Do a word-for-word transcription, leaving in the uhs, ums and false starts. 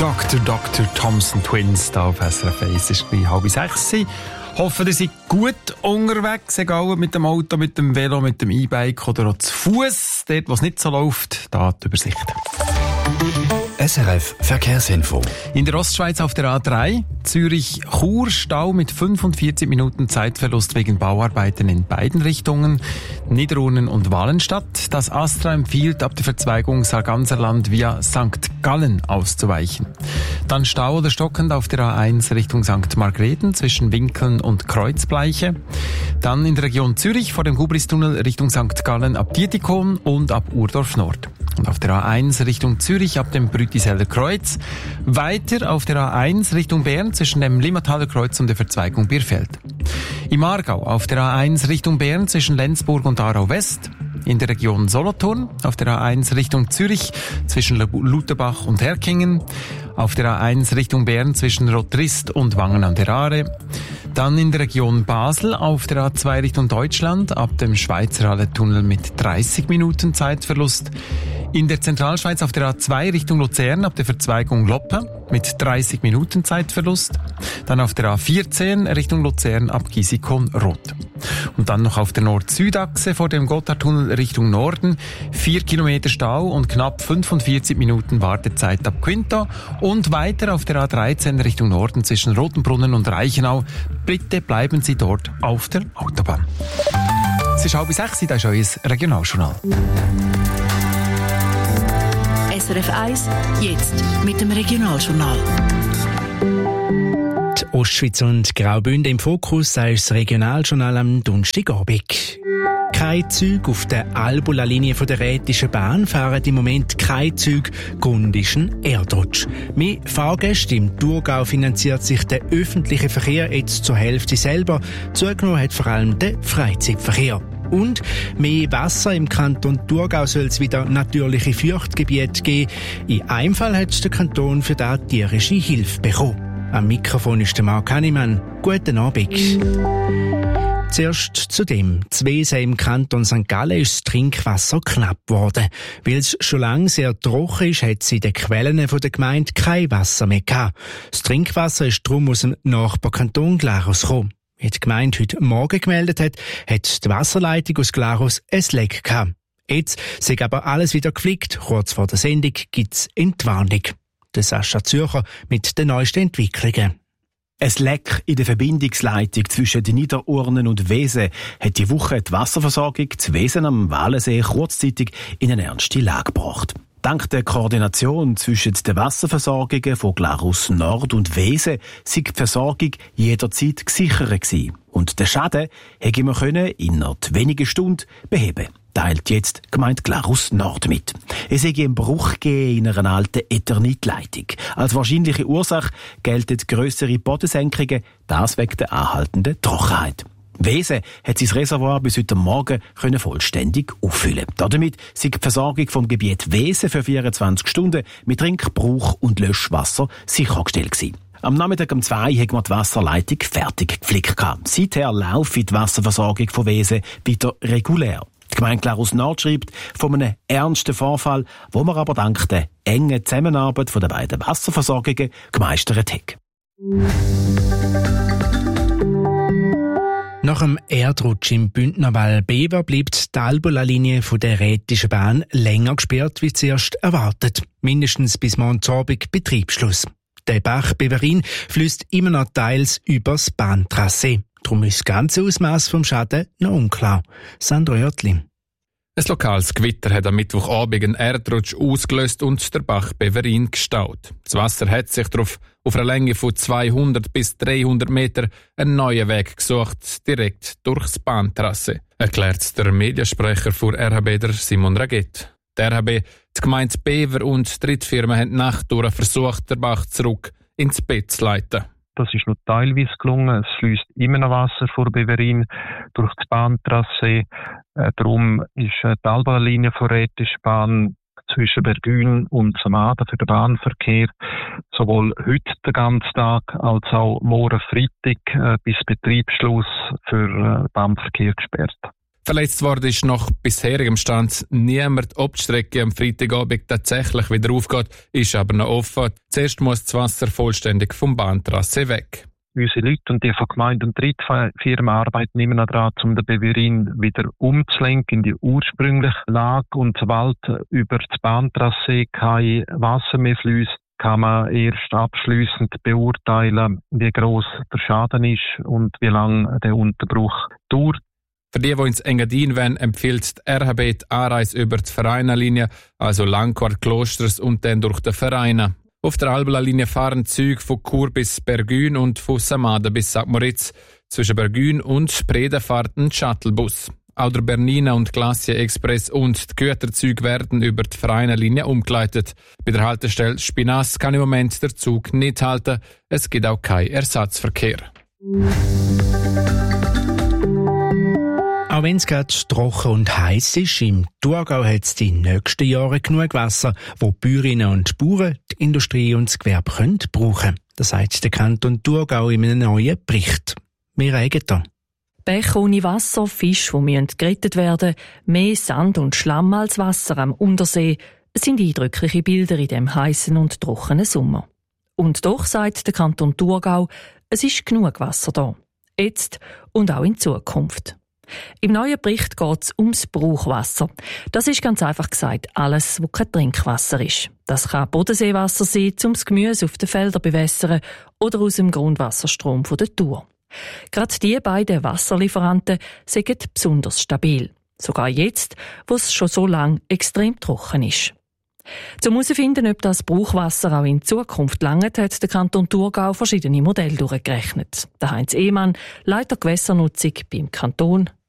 Doktor Doktor Thompson Twins da auf S R F eins. Es ist gleich halb sechs. Hoffe, ihr seid gut unterwegs, egal mit dem Auto, mit dem Velo, mit dem E-Bike oder auch zu Fuß. Dort, wo es nicht so läuft, da die Übersicht. S R F Verkehrsinfo. In der Ostschweiz auf der A drei, Zürich-Chur, Stau mit fünfundvierzig Minuten Zeitverlust wegen Bauarbeiten in beiden Richtungen, Niederurnen und Walenstadt. Das Astra empfiehlt, ab der Verzweigung Sarganserland via Sankt Gallen auszuweichen. Dann Stau oder stockend auf der A eins Richtung Sankt Margrethen zwischen Winkeln und Kreuzbleiche. Dann in der Region Zürich vor dem Gubristunnel Richtung Sankt Gallen ab Dietikon und ab Urdorf Nord. Und auf der A eins Richtung Zürich ab dem Brütiseller Kreuz. Weiter auf der A eins Richtung Bern zwischen dem Limmataler Kreuz und der Verzweigung Bierfeld. Im Aargau auf der A eins Richtung Bern zwischen Lenzburg und Aarau West. In der Region Solothurn auf der A eins Richtung Zürich zwischen Lutherbach und Herkingen. Auf der A eins Richtung Bern zwischen Rotrist und Wangen an der Aare. Dann in der Region Basel auf der A zwei Richtung Deutschland ab dem Schweizerhalle-Tunnel mit dreißig Minuten Zeitverlust. In der Zentralschweiz auf der A zwei Richtung Luzern ab der Verzweigung Loppe mit dreißig Minuten Zeitverlust. Dann auf der A vierzehn Richtung Luzern ab Gisikon-Roth. Und dann noch auf der Nord-Süd-Achse vor dem Gotthardtunnel Richtung Norden. Vier Kilometer Stau und knapp fünfundvierzig Minuten Wartezeit ab Quinto. Und weiter auf der A dreizehn Richtung Norden zwischen Rotenbrunnen und Reichenau. Bitte bleiben Sie dort auf der Autobahn. Es ist halb sechs, das ist euer Regionaljournal. S R F eins, jetzt mit dem Regionaljournal. Die Ostschweiz und Graubünden im Fokus, das ist das Regionaljournal am Donnerstagabend. Keine Züge auf der Albula-Linie der Rätischen Bahn fahren im Moment keine Züge Gundischen Erdrutsch. Mehr Fahrgäste im Thurgau finanziert sich der öffentliche Verkehr jetzt zur Hälfte selber. Zugenommen hat vor allem der Freizeitverkehr. Und mehr Wasser im Kanton Thurgau soll es wieder natürliche Feuchtgebiete geben. In einem Fall hat der Kanton für das tierische Hilfe bekommen. Am Mikrofon ist der Marc Hannemann. Guten Abend. Zuerst zu dem. Zu Wesen im Kanton Sankt Gallen ist das Trinkwasser knapp geworden. Weil es schon lange sehr trocken ist, hat es in den Quellen der Gemeinde kein Wasser mehr gehabt. Das Trinkwasser ist darum aus dem Nachbarkanton Glarus gekommen. Wie die Gemeinde heute Morgen gemeldet hat, hat die Wasserleitung aus Glarus ein Leck gehabt. Jetzt sei aber alles wieder geflickt. Kurz vor der Sendung gibt es Entwarnung. Der Sascha Zürcher mit den neuesten Entwicklungen. Ein Leck in der Verbindungsleitung zwischen den Niederurnen und Wesen hat die Woche die Wasserversorgung zu Wesen am Walensee kurzzeitig in eine ernste Lage gebracht. Dank der Koordination zwischen den Wasserversorgungen von Glarus Nord und Wesen sei die Versorgung jederzeit gesichert gewesen. Und den Schaden hätte man können innerhalb weniger Stunden beheben. Teilt jetzt die Gemeinde Glarus Nord mit. Es hätte einen Bruch gegeben in einer alten Ethernitleitung. Als wahrscheinliche Ursache gelten grössere Bodensenkungen, das wegen der anhaltenden Trockenheit. Wesen hat sein Reservoir bis heute Morgen können vollständig auffüllen. Damit sei die Versorgung vom Gebiet Wesen für vierundzwanzig Stunden mit Trinkbrauch und Löschwasser sichergestellt gewesen. Am Nachmittag um zwei hat man die Wasserleitung fertig geflickt. Seither laufe die Wasserversorgung von Wesen wieder regulär. Die Gemeinde Glarus Nord schreibt von einem ernsten Vorfall, wo man aber dank der engen Zusammenarbeit der beiden Wasserversorgungen gemeistert hat. Nach dem Erdrutsch im Bündnerwall Bever bleibt die Albula-Linie der Rätischen Bahn länger gesperrt wie zuerst erwartet. Mindestens bis morgen Abend Betriebsschluss. Der Bach Beverin fließt immer noch teils übers Bahntrassee. Darum ist das ganze Ausmaß vom Schaden noch unklar. Sandro Oertli. Ein lokales Gewitter hat am Mittwochabend einen Erdrutsch ausgelöst und der Bach Beverin gestaut. Das Wasser hat sich darauf auf einer Länge von zweihundert bis dreihundert Meter einen neuen Weg gesucht, direkt durchs Bahntrasse, erklärt der Mediensprecher für R H B, der Simon Raget. Der R H B, die Gemeinde Bever und die Drittfirmen haben nachtdurch versucht, den Bach zurück ins Bett zu leiten. Das ist nur teilweise gelungen. Es fließt immer noch Wasser vor Beverin durch die Bahntrasse. Äh, darum ist äh, die Albula-Linie der Rätischen Bahn zwischen Bergün und Samaden für den Bahnverkehr sowohl heute den ganzen Tag als auch morgen Freitag äh, bis Betriebsschluss für äh, Bahnverkehr gesperrt. Verletzt worden ist nach bisherigem Stand niemand. Ob die Strecke am Freitagabend tatsächlich wieder aufgeht, ist aber noch offen. Zuerst muss das Wasser vollständig vom Bahntrasse weg. Unsere Leute und die von Gemeinden und Drittfirmen arbeiten immer noch daran, um den Beverin wieder umzulenken in die ursprüngliche Lage. Und sobald über das Bahntrasse kein Wasser mehr fließt, kann man erst abschliessend beurteilen, wie gross der Schaden ist und wie lange der Unterbruch dauert. Für die, die ins Engadin wollen, empfiehlt die R H B die Anreise über die Vereinerlinie, also Langquart Klosters und dann durch den Verein. Auf der Albula-Linie fahren Züge von Chur bis Bergün und von Samada bis Sankt Moritz. Zwischen Bergün und Preda fährt ein Shuttlebus. Auch der Bernina und Glacier Express und die Güterzüge werden über die Vereinerlinie umgeleitet. Bei der Haltestelle Spinas kann im Moment der Zug nicht halten. Es gibt auch keinen Ersatzverkehr. Auch wenn es gerade trocken und heiß ist, im Thurgau hat es die nächsten Jahre genug Wasser, wo die Bäuerinnen und Bauern, die Industrie und das Gewerbe können brauchen. Das sagt der Kanton Thurgau in einem neuen Bericht. Wir regen da. Bäche ohne Wasser, Fische, die gerettet werden müssen, mehr Sand und Schlamm als Wasser am Untersee, sind eindrückliche Bilder in dem heißen und trockenen Sommer. Und doch sagt der Kanton Thurgau, es ist genug Wasser da. Jetzt und auch in Zukunft. Im neuen Bericht geht es ums Brauchwasser. Das ist ganz einfach gesagt alles, was kein Trinkwasser ist. Das kann Bodenseewasser sein, um das Gemüse auf den Feldern bewässern oder aus dem Grundwasserstrom der Thur. Gerade diese beiden Wasserlieferanten sind besonders stabil. Sogar jetzt, wo es schon so lange extrem trocken ist. Zum herauszufinden, ob das Brauchwasser auch in Zukunft langt, hat der Kanton Thurgau verschiedene Modelle durchgerechnet. Der Heinz Ehmann, Leiter Gewässernutzung beim Kanton,